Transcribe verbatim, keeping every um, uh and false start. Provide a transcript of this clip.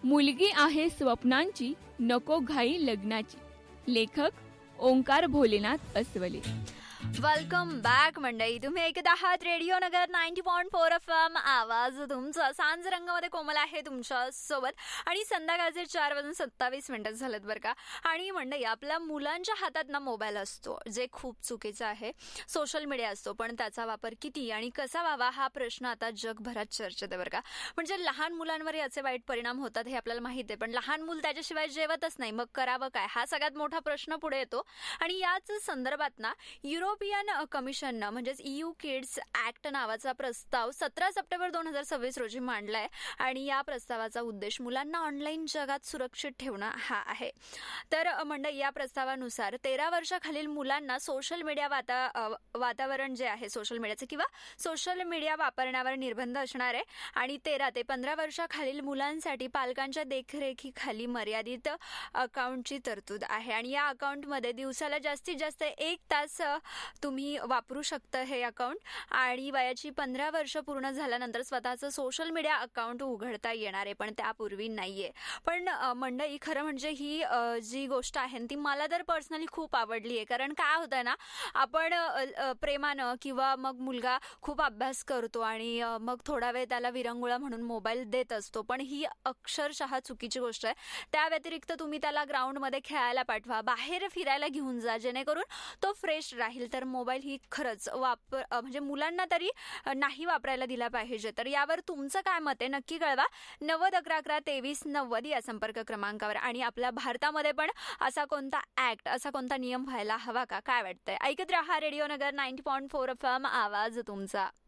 मुलगी आहे स्वप्नांची, नको घाई लग्नाची. लेखक ओंकार भोलेनाथ अस्वले. वेलकम बॅक मंडळी. तुम्ही ऐकत आहात रेडिओ नगर ninety point four F M. आवाज तुमचा. सांज रंगामध्ये कोमल आहे तुमच्या सोबत आणि संध्याकाळचे चार वाजून सत्तावीस मिनिटं झालेत बरं का. आणि मंडळी, आपल्या मुलांच्या हातात ना मोबाईल असतो, जे खूप चुकीचं आहे. सोशल मीडिया असतो, पण त्याचा वापर किती आणि कसा व्हावा हा प्रश्न आता जगभरात चर्चेत आहे बरं का. म्हणजे लहान मुलांवर याचे वाईट परिणाम होतात हे आपल्याला माहिती आहे, पण लहान मूल त्याच्याशिवाय जेवतच नाही, मग करावं काय हा सगळ्यात मोठा प्रश्न पुढे येतो. आणि याच संदर्भात ना युरोपियन कमिशननं म्हणजेच ईयू किड्स ऍक्ट नावाचा प्रस्ताव सतरा सप्टेंबर दोन हजार सव्वीस रोजी मांडलाय. आणि या प्रस्तावाचा उद्देश मुलांना ऑनलाईन जगात सुरक्षित ठेवणं हा आहे. तर मंडळी, या प्रस्तावानुसार तेरा वर्षाखालील मुलांना सोशल मीडिया वाता वातावरण जे आहे सोशल मीडियाचं किंवा सोशल मीडिया वापरण्यावर निर्बंध असणार आहे. आणि तेरा ते पंधरा वर्षाखालील मुलांसाठी पालकांच्या देखरेखीखाली मर्यादित अकाउंटची तरतूद आहे. आणि या अकाउंटमध्ये दिवसाला जास्तीत जास्त एक तास तुम्ही वापरू शकता हे अकाउंट. आणि वयाची पंधरा वर्ष पूर्ण झाल्यानंतर स्वतःचं सोशल मीडिया अकाउंट उघडता येणार आहे, पण त्यापूर्वी नाहीये. पण मंडळी, खरं म्हणजे ही जी गोष्ट आहे ती मला तर पर्सनली खूप आवडली आहे. कारण काय होतंय ना, आपण प्रेमानं किंवा मग मुलगा खूप अभ्यास करतो आणि मग थोडा वेळ त्याला विरंगुळा म्हणून मोबाईल देत असतो, पण ही अक्षरशः चुकीची गोष्ट आहे. त्या व्यतिरिक्त तुम्ही त्याला ग्राउंडमध्ये खेळायला पाठवा, बाहेर फिरायला घेऊन जा, जेणेकरून तो फ्रेश राहील. तर मोबाईल ही खरंच वापर म्हणजे मुलांना तरी नाही वापरायला दिला पाहिजे. तर यावर तुमचं काय मत आहे नक्की कळवा. नव्वद अकरा अकरा तेवीस नव्वद या संपर्क क्रमांकावर. आणि आपल्या भारतामध्ये पण असा कोणता ऍक्ट, असा कोणता नियम व्हायला हवा का, काय वाटतंय? ऐकत रहा रेडिओ नगर ninety point four F M. आवाज तुमचा.